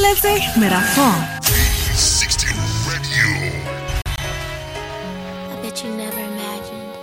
से मेरा song. 360 Radio. I bet you never imagined